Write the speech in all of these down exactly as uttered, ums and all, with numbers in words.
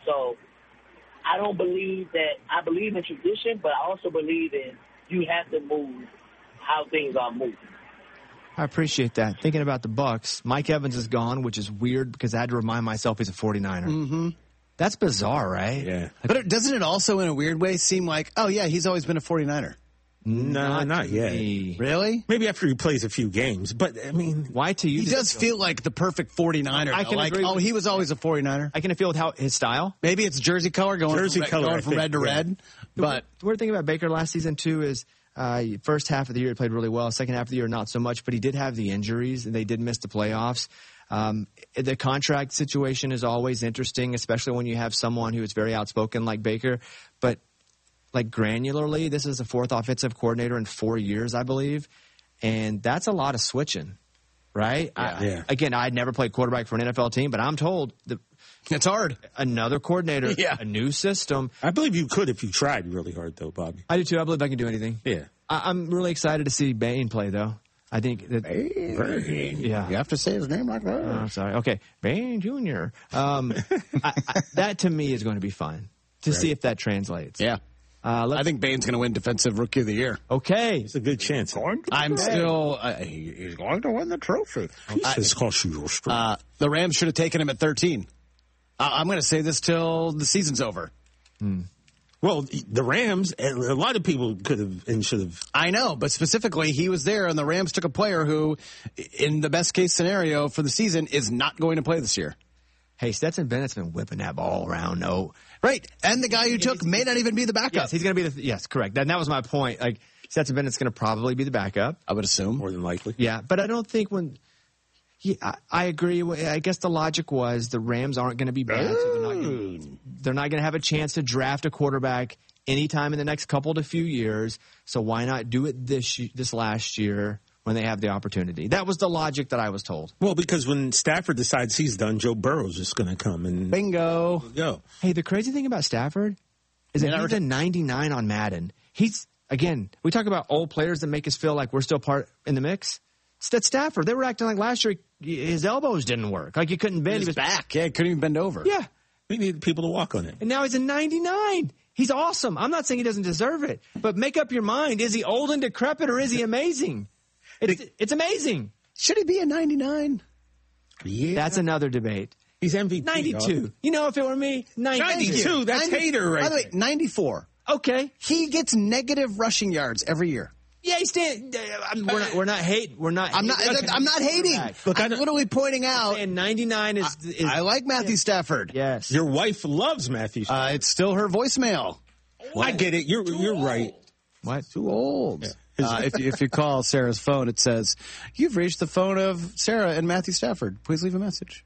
So I don't believe that – I believe in tradition, but I also believe in you have to move how things are moving. I appreciate that. Thinking about the Bucks, Mike Evans is gone, which is weird because I had to remind myself he's a forty-niner. Mm-hmm. That's bizarre, right? Yeah. Like, but it, doesn't it also, in a weird way, seem like, oh, yeah, he's always been a forty-niner? No, not, not yet. me. Really? Maybe after he plays a few games. But, I mean, Why to you? He does feel like the perfect forty-niner. I though. can like, agree oh, with he you. was always a forty-niner. I can feel with how his style. Maybe it's jersey color going Jersey from, red, color, going I from think, red to yeah. red. But The weird thing about Baker last season, too, is uh, first half of the year he played really well. Second half of the year, not so much. But he did have the injuries, and they did miss the playoffs. Um, the contract situation is always interesting, especially when you have someone who is very outspoken like Baker. But like granularly, this is the fourth offensive coordinator in four years, I believe. And that's a lot of switching, right? Yeah. I, Yeah. Again, I had never played quarterback for an N F L team, but I'm told the, it's hard. another coordinator, Yeah. a new system. I believe you could if you tried really hard, though, Bobby. I do too. I believe I can do anything. Yeah. I, I'm really excited to see Bain play, though. I think that, Bain. yeah. You have to say his name like that. Oh, sorry. Okay, Bain Junior Um, I, I, that to me is going to be fun to Right. see if that translates. Yeah. Uh, let's, I think Bain's going to win Defensive Rookie of the Year. okay. It's a good chance. I'm still uh, he, he's going to win the trophy. This costs you your strength. Uh, the Rams should have taken him at thirteen. Uh, I'm going to say this till the season's over. Well, the Rams, a lot of people could have and should have. I know, but specifically, he was there, and the Rams took a player who, in the best case scenario for the season, is not going to play this year. Hey, Stetson Bennett's been whipping that ball around. No, Right, and the guy you took may not even be the backup. yes, he's going to be the yes, correct. And that was my point. Like Stetson Bennett's going to probably be the backup. I would assume. More than likely. Yeah, but I don't think when. Yeah, I, I agree. I guess the logic was the Rams aren't going to be bad, so they're not gonna, they're not going to have a chance to draft a quarterback anytime in the next couple to few years. So why not do it this this last year when they have the opportunity? That was the logic that I was told. Well, because when Stafford decides he's done, Joe Burrow's just going to come and Bingo. go. Hey, the crazy thing about Stafford is that Yeah, he's a ninety-nine on Madden. He's, again, we talk about old players that make us feel like we're still part in the mix. It's that Stafford. They were acting like last year his elbows didn't work. Like he couldn't bend. His He was back. Yeah, he couldn't even bend over. Yeah. We need people to walk on it. And now he's a ninety-nine. He's awesome. I'm not saying he doesn't deserve it. But make up your mind. Is he old and decrepit or is he amazing? It's, it's amazing. Should he be a ninety-nine? Yeah. That's another debate. He's M V P. ninety-two. dog. You know, if it were me, ninety-two. ninety-two. That's ninety hater right By the way, there. ninety-four. Okay. He gets negative rushing yards every year. Yeah, he's stand, uh, I'm- we're not. We're not hate. We're not. I'm not. hating. I'm not hating. Look, I'm literally pointing out. And ninety-nine is. is I like Matthew Stafford. yes. Your wife loves Matthew. Uh, it's still her voicemail. I get it. You're you're right. What? Too old. Yeah. Uh, if, you- if you call Sarah's phone, it says, "You've reached the phone of Sarah and Matthew Stafford. Please leave a message."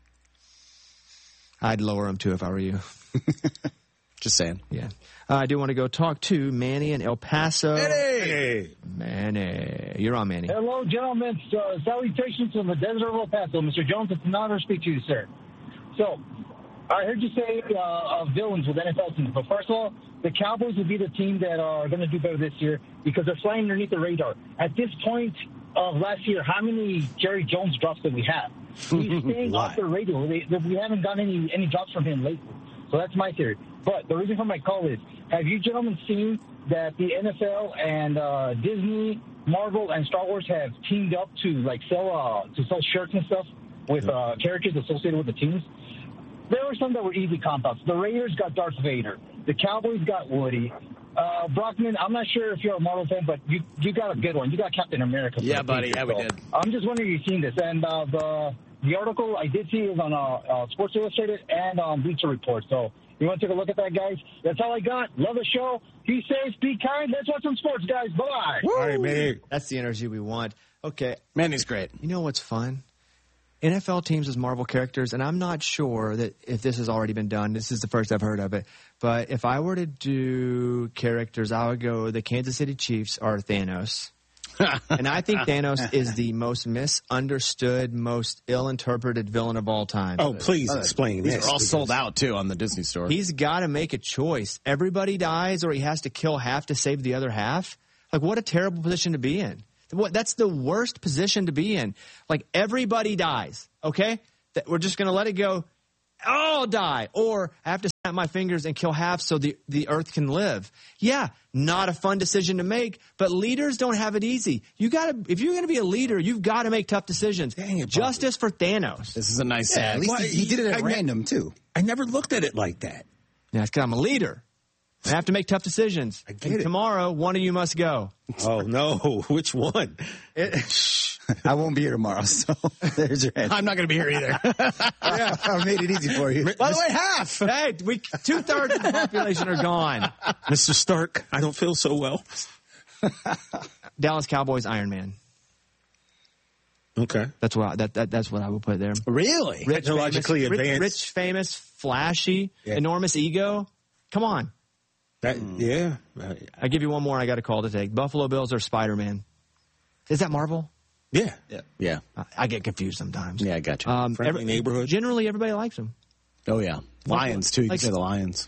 I'd lower him too if I were you. Just saying. Yeah. Uh, I do want to go talk to Manny in El Paso. Hey. Manny, you're on, Manny. Hello, gentlemen. Uh, salutations from the desert of El Paso. Mister Jones, it's an honor to speak to you, sir. So, I heard you say uh, of villains with N F L teams. But first of all, the Cowboys will be the team that are going to do better this year because they're flying underneath the radar. At this point of last year, how many Jerry Jones drops did we have? He's staying off the radar. We, we haven't gotten any, any drops from him lately. So that's my theory. But the reason for my call is, have you gentlemen seen that the N F L and uh, Disney, Marvel, and Star Wars have teamed up to like sell uh, to sell shirts and stuff with uh, characters associated with the teams? There were some that were easy compounds. The Raiders got Darth Vader. The Cowboys got Woody. Uh, Brockman, I'm not sure if you're a Marvel fan, but you you got a good one. You got Captain America. Yeah, buddy. Yeah, we did. I'm just wondering if you've seen this. And uh, the the article I did see is on uh, uh, Sports Illustrated and on Bleacher Report. So you want to take a look at that, guys? That's all I got. Love the show. Be safe. Be kind. Let's watch some sports, guys. Bye-bye. All right, man. That's the energy we want. Okay. Manny's great. You know what's fun? N F L teams as Marvel characters, and I'm not sure that if this has already been done. This is the first I've heard of it. But if I were to do characters, I would go the Kansas City Chiefs are Thanos. And I think Thanos is the most misunderstood, most ill-interpreted villain of all time. Oh, please explain These this. are all because- sold out, too, on the Disney store. He's got to make a choice. Everybody dies or he has to kill half to save the other half. Like, what a terrible position to be in. What, that's the worst position to be in. Like, everybody dies, okay? That we're just going to let it go. all die. Or I have to snap my fingers and kill half so the, the earth can live. Yeah, not a fun decision to make, but leaders don't have it easy. You gotta, if you're going to be a leader, you've got to make tough decisions. Dang it, Justice for Thanos. This is a nice Yeah, at least Why, he, he did it at I- random, too. I never looked at it like that. Yeah, it's because I'm a leader. I have to make tough decisions. I get And it. Tomorrow, one of you must go. Oh, no. Which one? I won't be here tomorrow, so there's your answer. I'm not going to be here either. Yeah, I made it easy for you. By the way, half. Hey, we two thirds of the population are gone. Mister Stark, I don't feel so well. Dallas Cowboys, Iron Man. Okay. That's what I, that, that that's what I would put there. Really? Rich, Technologically famous, rich, advanced. rich, famous, flashy, Yeah. enormous ego. Come on. That, yeah. Uh, I give you one more. And I got a call to take. Buffalo Bills or Spider Man. Is that Marvel? yeah. Yeah. I, I get confused sometimes. Yeah, I got you. Um, Friendly neighborhood. Generally, everybody likes them. Oh, yeah. Lions, too. You Like- can say the Lions.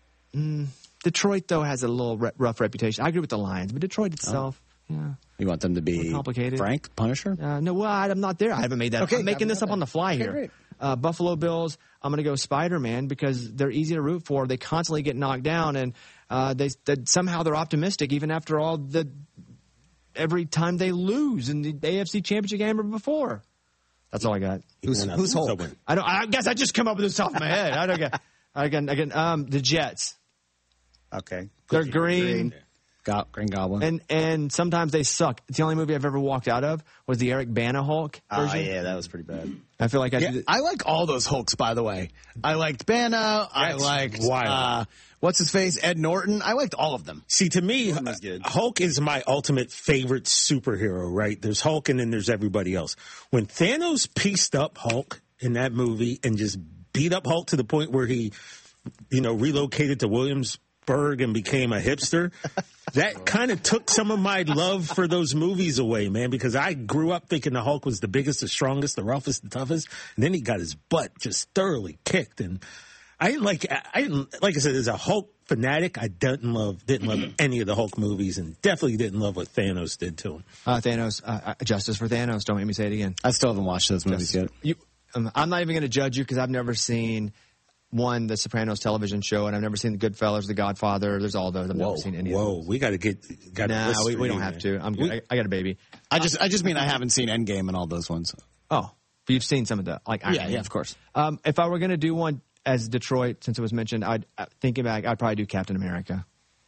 Detroit, though, has a little re- rough reputation. I agree with the Lions, but Detroit itself, Oh. yeah. You want them to be More complicated. Frank, Punisher? Uh, no, well, I, I'm not there. I haven't made that. Okay, I'm making haven't this got up on that. the fly Okay, here. great. Uh, Buffalo Bills, I'm going to go Spider-Man because they're easy to root for. They constantly get knocked down, and uh, they, they somehow they're optimistic even after all the every time they lose in the A F C Championship game or before. That's all I got. Who's, Went out who's the Hulk? subway. I don't. I guess I just come up with this off my head. I don't get. Again, again. Um, the Jets. Okay. They're green. Go- Green Goblin. And and sometimes they suck. It's the only movie I've ever walked out of was the Eric Bana Hulk Oh, version. yeah, that was pretty bad. I feel like I Yeah, did. I like all those Hulks, by the way. I liked Bana. I That's liked, wild. uh, what's his face? Ed Norton. I liked all of them. See, to me, was good. Hulk is my ultimate favorite superhero, right? There's Hulk and then there's everybody else. When Thanos pieced up Hulk in that movie and just beat up Hulk to the point where he, you know, relocated to Williamsburg and became a hipster, that kind of took some of my love for those movies away, man, because I grew up thinking the Hulk was the biggest, the strongest, the roughest, the toughest, and then he got his butt just thoroughly kicked. And I didn't like, I didn't, like I said, as a Hulk fanatic, I didn't love, didn't love any of the Hulk movies, and definitely didn't love what Thanos did to him. Uh, Thanos. Uh, uh, justice for Thanos. Don't make me say it again. I still haven't watched those movies yet. You, um, I'm not even going to judge you because I've never seen one the Sopranos television show, and I've never seen the Goodfellas, the Godfather. There's all those. I've Whoa, never seen any of whoa, those. we got to get, got Nah, we, we don't have to. I'm good. I, I got a baby. I just, I just mean I haven't seen Endgame and all those ones. Oh, but you've seen some of the like. Iron Yeah, Man. yeah, of course. Um, if I were going to do one as Detroit, since it was mentioned, I'd uh, thinking back, I'd probably do Captain America.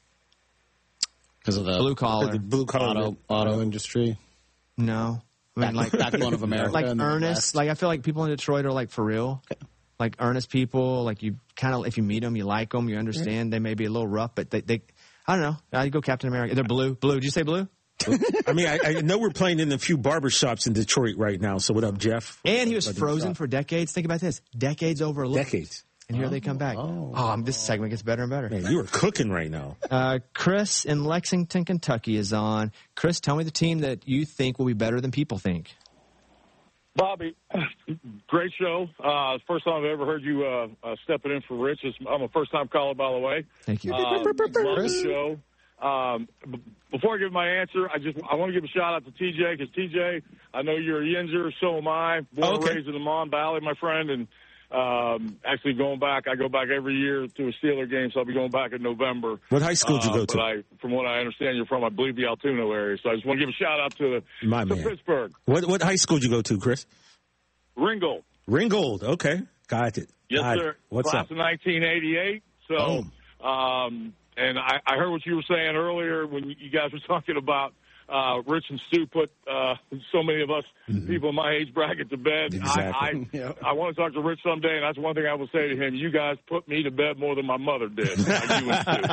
Because of the Blue collar. The blue collar. auto, auto industry. No, I mean Back, like backbone of America. like in the earnest. West. Like I feel like people in Detroit are like for real. Like earnest people. Like you kind of if you meet them, you like them, you understand. They may be a little rough, but they, they I don't know. I'd go Captain America. They're blue. Blue. Did you say blue? I mean, I, I know we're playing in a few barbershops in Detroit right now. So what up, Jeff? And he was frozen for decades. Think about this. Decades overlooked. Decades. And here they come back. Oh, um, this segment gets better and better. Man, you are cooking right now. Uh, Chris in Lexington, Kentucky is on. Chris, tell me the team that you think will be better than people think. Bobby, great show. Uh, first time I've ever heard you uh, uh, stepping in for Rich. It's, I'm a first-time caller, by the way. Thank you. Um, love the show. Um, b- before I give my answer, I just I want to give a shout-out to T J, because T J, I know you're a Yinzer, so am I. Born Oh, and okay. raised in the Mon Valley, my friend, and um, actually going back, I go back every year to a Steeler game, so I'll be going back in November. What high school did you Uh, go to? But I, from what I understand, you're from, I believe, the Altoona area. So I just want to give a shout-out to, My to man. Pittsburgh. What what high school did you go to, Chris? Ringgold. Ringgold. Okay, got it. Yes, Got sir. it. What's Class up? of nineteen eighty-eight. So, um, and I, I heard what you were saying earlier when you guys were talking about uh, Rich and Stu put uh, so many of us people in my age bracket to bed. Exactly. I, I, I want to talk to Rich someday, and that's one thing I will say to him. You guys put me to bed more than my mother did. Like you and Stu.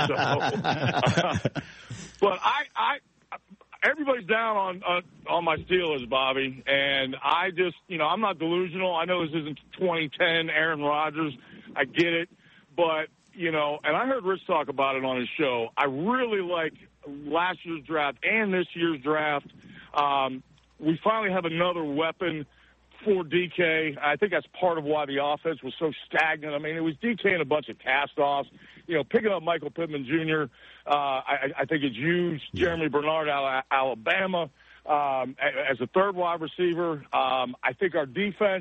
So, but I, I, everybody's down on, on on my Steelers, Bobby, and I just, you know, I'm not delusional. I know this isn't twenty ten Aaron Rodgers. I get it, but you know, and I heard Rich talk about it on his show. I really like last year's draft and this year's draft. Um, we finally have another weapon for D K. I think that's part of why the offense was so stagnant. I mean, it was D K and a bunch of cast-offs. You know, picking up Michael Pittman Junior, uh, I, I think it's huge. Jeremy Bernard out of Alabama um, as a third wide receiver. Um, I think our defense,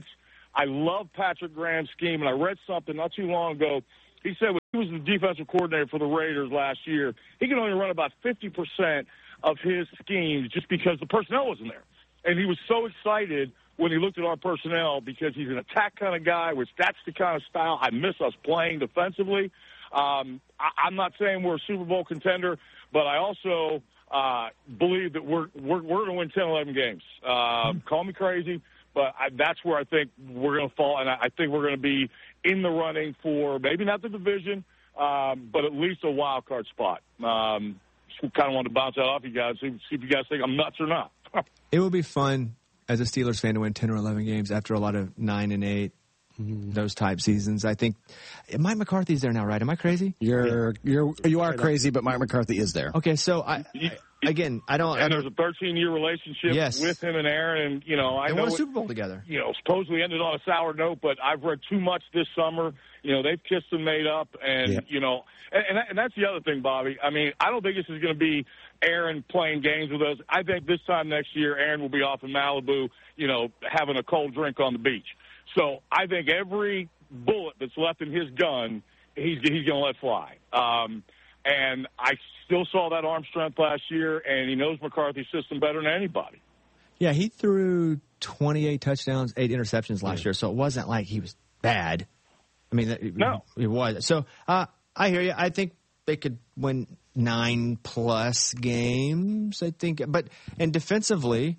I love Patrick Graham's scheme, and I read something not too long ago. He said when he was the defensive coordinator for the Raiders last year, he could only run about fifty percent of his schemes just because the personnel wasn't there. And he was so excited when he looked at our personnel because he's an attack kind of guy, which that's the kind of style I miss us playing defensively. Um, I, I'm not saying we're a Super Bowl contender, but I also uh, believe that we're we're, we're going to win ten, eleven games. Uh, call me crazy, but I, that's where I think we're going to fall, and I, I think we're going to be in the running for maybe not the division, um, but at least a wild card spot. Um, just kind of wanted to bounce that off you guys, see, see if you guys think I'm nuts or not. It would be fun as a Steelers fan to win ten or eleven games after a lot of nine and eight, mm-hmm. those type seasons. I think Mike McCarthy's there now, right? Am I crazy? You're you're you are crazy, but Mike McCarthy is there. Okay, so I, I again, I don't. And I don't, there's a thirteen-year relationship yes. with him and Aaron, and you know, I they know won a it, Super Bowl together. You know, supposedly ended on a sour note, but I've read too much this summer. You know, they've kissed and made up, and yeah. you know, and, and, that, and that's the other thing, Bobby. I mean, I don't think this is going to be Aaron playing games with us. I think this time next year, Aaron will be off in Malibu, you know, having a cold drink on the beach. So I think every bullet that's left in his gun, he's he's going to let fly. Um, and I still saw that arm strength last year, and he knows McCarthy's system better than anybody. Yeah, he threw twenty-eight touchdowns, eight interceptions last year, so it wasn't like he was bad. I mean, no. it was. So uh, I hear you. I think they could win nine plus games, I think. But and defensively,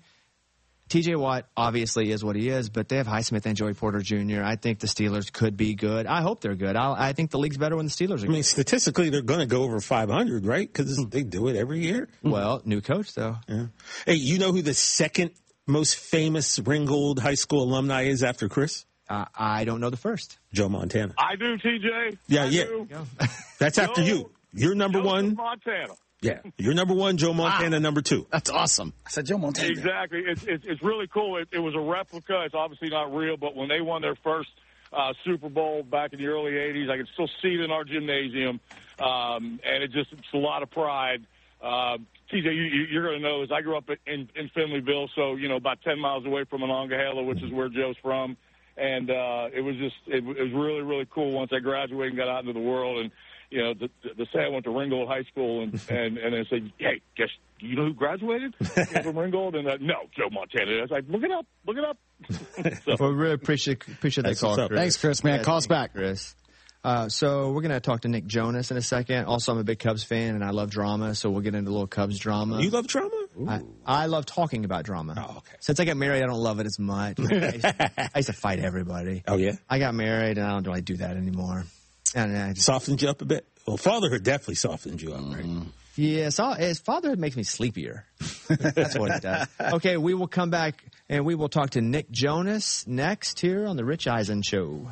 T J Watt obviously is what he is, but they have Highsmith and Joey Porter Junior I think the Steelers could be good. I hope they're good. I'll, I think the league's better when the Steelers are good. I mean, statistically, they're going to go over five hundred, right? Because they do it every year. Well, new coach, though. Yeah. Hey, you know who the second most famous Ringgold High School alumni is after Chris? Uh, I don't know the first. Joe Montana. I do, T J. Yeah, I yeah. do. That's Joe, after you. You're number Joe one. Montana. Yeah, you're number one. Joe Montana, wow. number two. That's awesome. I said Joe Montana. Exactly. It's it's, it's really cool. It, it was a replica. It's obviously not real, but when they won their first uh, Super Bowl back in the early eighties, I can still see it in our gymnasium, um, and it just it's a lot of pride. Uh, T J, you, you're going to know this. I grew up in, in Finleyville, so you know about ten miles away from Monongahela, which is where Joe's from. And uh, it was just, it, it was really, really cool once I graduated and got out into the world. And, you know, the, the say I went to Ringgold High School and, and, and they said, hey, guess, you know who graduated from Ringgold? And uh, no, Joe Montana. I was like, look it up, look it up. so, well, we really appreciate, appreciate that call, Chris. Thanks, Chris, man. Yeah, call us back. Chris. Uh, so we're going to talk to Nick Jonas in a second. Also, I'm a big Cubs fan, and I love drama, so we'll get into a little Cubs drama. You love drama? I, I love talking about drama. Oh, okay. Since I got married, I don't love it as much. I used, to, I used to fight everybody. Oh, yeah? I got married, and I don't really do that anymore. And I just, softened you up a bit? Well, fatherhood definitely softened you up, right? Mm-hmm. Yeah, so his fatherhood makes me sleepier. That's what it does. Okay, we will come back, and we will talk to Nick Jonas next here on The Rich Eisen Show.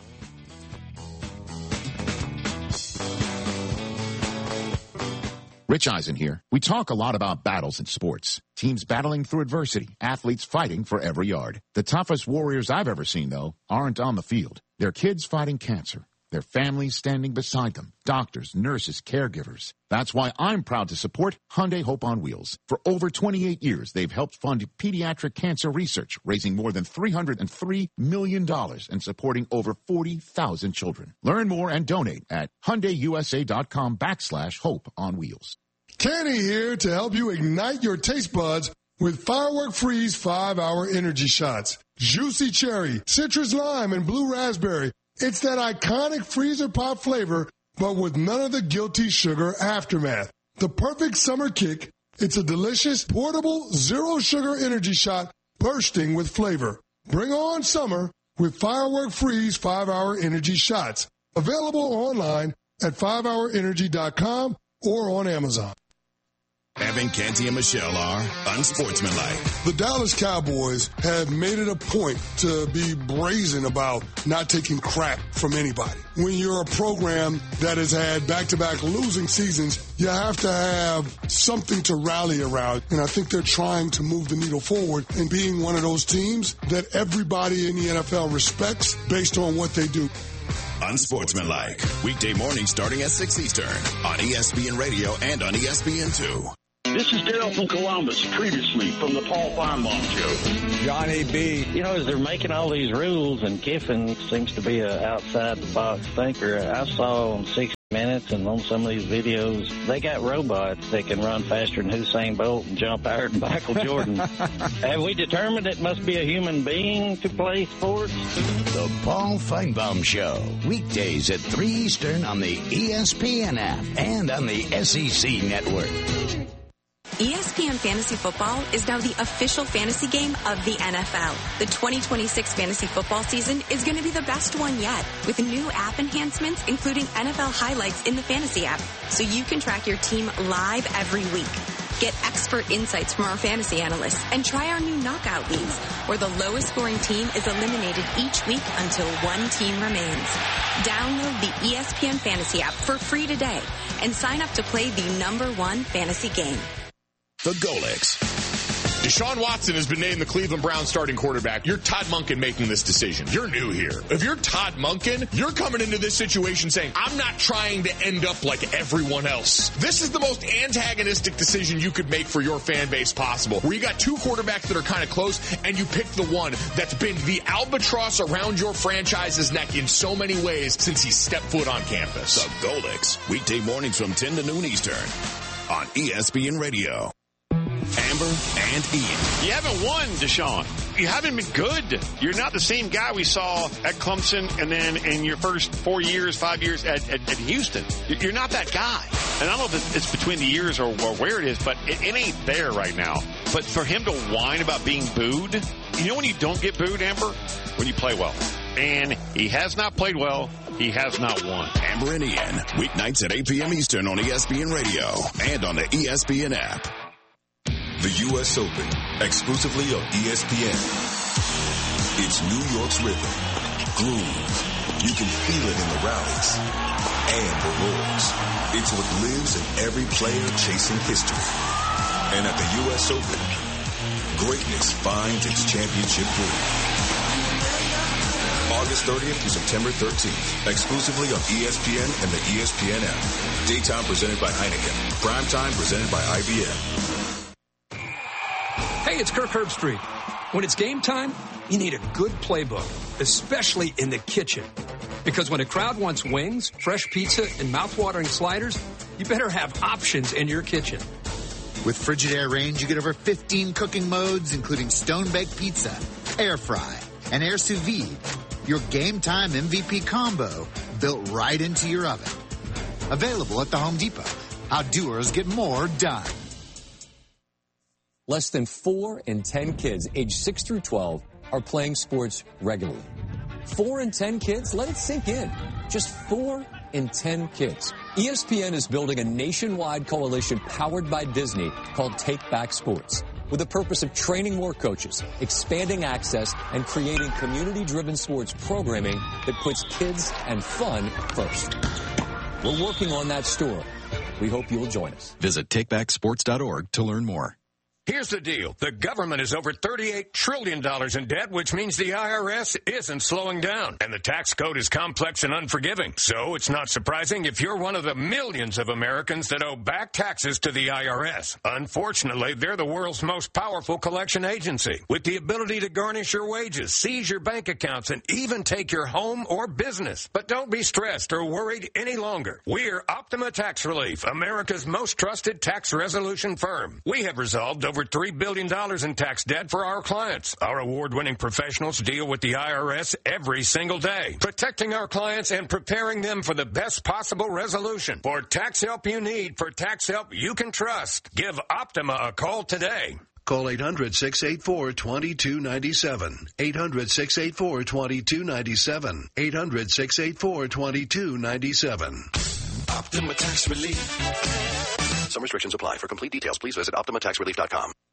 Rich Eisen here. We talk a lot about battles in sports. Teams battling through adversity. Athletes fighting for every yard. The toughest warriors I've ever seen, though, aren't on the field. They're kids fighting cancer. Their families standing beside them. Doctors, nurses, caregivers. That's why I'm proud to support Hyundai Hope on Wheels. For over twenty-eight years, they've helped fund pediatric cancer research, raising more than three hundred three million dollars and supporting over forty thousand children. Learn more and donate at HyundaiUSA.com backslash Hope on Wheels. Kenny here to help you ignite your taste buds with Firework Freeze five hour energy shots. Juicy cherry, citrus lime, and blue raspberry. It's that iconic freezer pop flavor, but with none of the guilty sugar aftermath. The perfect summer kick. It's a delicious, portable, zero-sugar energy shot bursting with flavor. Bring on summer with Firework Freeze five hour energy shots. Available online at five hour energy dot com or on Amazon. Evan, Canty, and Michelle are unsportsmanlike. The Dallas Cowboys have made it a point to be brazen about not taking crap from anybody. When you're a program that has had back-to-back losing seasons, you have to have something to rally around. And I think they're trying to move the needle forward and being one of those teams that everybody in the N F L respects based on what they do. Unsportsmanlike. Weekday morning starting at six Eastern on E S P N Radio and on E S N two. This is Daryl from Columbus, previously from the Paul Feinbaum Show. Johnny B. You know, as they're making all these rules, and Kiffin seems to be an outside-the-box thinker, I saw on sixty minutes and on some of these videos, they got robots that can run faster than Usain Bolt and jump higher than Michael Jordan. Have we determined it must be a human being to play sports? The Paul Feinbaum Show, weekdays at three Eastern on the E S P N app and on the S E C Network. E S P N Fantasy Football is now the official fantasy game of the N F L. The twenty twenty-six fantasy football season is going to be the best one yet, with new app enhancements, including N F L highlights in the fantasy app, so you can track your team live every week. Get expert insights from our fantasy analysts and try our new knockout leagues, where the lowest scoring team is eliminated each week until one team remains. Download the E S P N Fantasy app for free today and sign up to play the number one fantasy game. The Golix. Deshaun Watson has been named the Cleveland Browns starting quarterback. You're Todd Monken making this decision. You're new here. If you're Todd Monken, you're coming into this situation saying, I'm not trying to end up like everyone else. This is the most antagonistic decision you could make for your fan base possible, where you got two quarterbacks that are kind of close, and you pick the one that's been the albatross around your franchise's neck in so many ways since he stepped foot on campus. The Golix, weekday mornings from ten to noon Eastern on E S P N Radio. Amber and Ian. You haven't won, Deshaun. You haven't been good. You're not the same guy we saw at Clemson and then in your first four years, five years at, at, at Houston. You're not that guy. And I don't know if it's between the years or, or where it is, but it, it ain't there right now. But for him to whine about being booed, you know when you don't get booed, Amber? When you play well. And he has not played well. He has not won. Amber and Ian, weeknights at eight p.m. Eastern on E S P N Radio and on the E S P N app. The U S Open, exclusively on E S P N. It's New York's rhythm, groove. You can feel it in the rallies and the roars. It's what lives in every player chasing history. And at the U S Open, greatness finds its championship groove. August thirtieth through September thirteenth, exclusively on E S P N and the E S P N app. Daytime presented by Heineken. Primetime presented by I B M. Hey, it's Kirk Herbstreit. When it's game time, you need a good playbook, especially in the kitchen. Because when a crowd wants wings, fresh pizza, and mouth-watering sliders, you better have options in your kitchen. With Frigidaire Range, you get over fifteen cooking modes, including stone-baked pizza, air fry, and air sous vide. Your game time M V P combo built right into your oven. Available at the Home Depot. How doers get more done. Less than four in ten kids aged six through twelve are playing sports regularly. Four in ten kids? Let it sink in. Just four in ten kids. E S P N is building a nationwide coalition powered by Disney called Take Back Sports, with the purpose of training more coaches, expanding access, and creating community-driven sports programming that puts kids and fun first. We're working on that story. We hope you'll join us. Visit take back sports dot org to learn more. Here's the deal. The government is over thirty-eight trillion dollars in debt, which means the I R S isn't slowing down. And the tax code is complex and unforgiving. So it's not surprising if you're one of the millions of Americans that owe back taxes to the I R S. Unfortunately, they're the world's most powerful collection agency, with the ability to garnish your wages, seize your bank accounts, and even take your home or business. But don't be stressed or worried any longer. We're Optima Tax Relief, America's most trusted tax resolution firm. We have resolved over Over three billion dollars in tax debt for our clients. Our award-winning professionals deal with the I R S every single day, protecting our clients and preparing them for the best possible resolution. For tax help you need, for tax help you can trust, give Optima a call today. Call eight hundred, six eight four, two two nine seven. eight hundred, six eight four, two two nine seven. eight hundred, six eight four, two two nine seven. Optima Tax Relief. Some restrictions apply. For complete details, please visit optima tax relief dot com.